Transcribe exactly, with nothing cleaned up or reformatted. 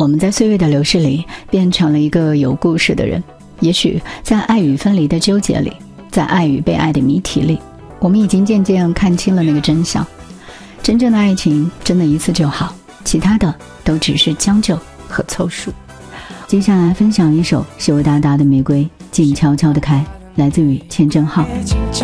我们在岁月的流逝里变成了一个有故事的人。也许在爱与分离的纠结里，在爱与被爱的谜题里，我们已经渐渐看清了那个真相。真正的爱情真的一次就好，其他的都只是将就和凑数。接下来分享一首羞答答的玫瑰静悄悄地开，来自于钱正浩。 静悄